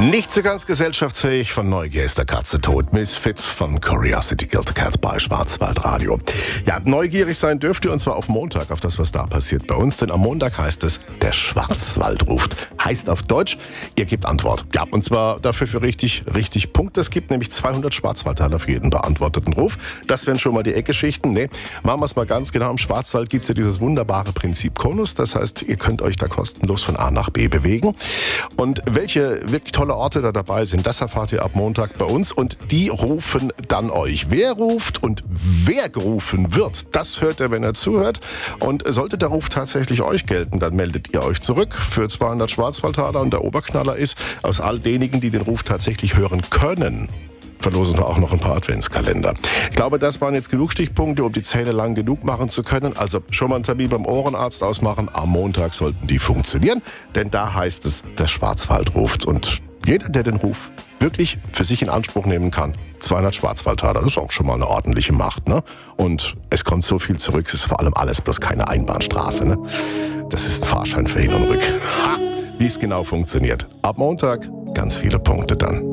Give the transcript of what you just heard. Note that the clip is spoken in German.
Nicht so ganz gesellschaftsfähig, von Neugier ist der Katze tot. Misfits von Curiosity Killed the Cat bei Schwarzwaldradio. Ja, neugierig sein dürft ihr, und zwar auf Montag, auf das, was da passiert bei uns. Denn am Montag heißt es, der Schwarzwald ruft. Heißt auf Deutsch, ihr gebt Antwort. Ja, und zwar dafür für richtig Punkte. Es gibt nämlich 200 Schwarzwaldtaler auf jeden beantworteten Ruf. Das wären schon mal die Eckgeschichten. Nee, machen wir es mal ganz genau. Im Schwarzwald gibt es ja dieses wunderbare Prinzip Konus. Das heißt, ihr könnt euch da kostenlos von A nach B bewegen. Und welche wirklich tolle Orte da dabei sind, das erfahrt ihr ab Montag bei uns, und die rufen dann euch. Wer ruft und wer gerufen wird, das hört ihr, wenn ihr zuhört. Und sollte der Ruf tatsächlich euch gelten, dann meldet ihr euch zurück für 200 Schwarzwaldtaler, und der Oberknaller ist, aus all denjenigen, die den Ruf tatsächlich hören können, verlosen wir auch noch ein paar Adventskalender. Ich glaube, das waren jetzt genug Stichpunkte, um die Zähne lang genug machen zu können. Also schon mal einen Termin beim Ohrenarzt ausmachen. Am Montag sollten die funktionieren, denn da heißt es, der Schwarzwald ruft. Und jeder, der den Ruf wirklich für sich in Anspruch nehmen kann, 200 Schwarzwaldtaler, das ist auch schon mal eine ordentliche Macht, ne? Und es kommt so viel zurück, es ist vor allem alles bloß keine Einbahnstraße, ne? Das ist ein Fahrschein für hin und rück. Ha! Wie es genau funktioniert. Ab Montag ganz viele Punkte dann.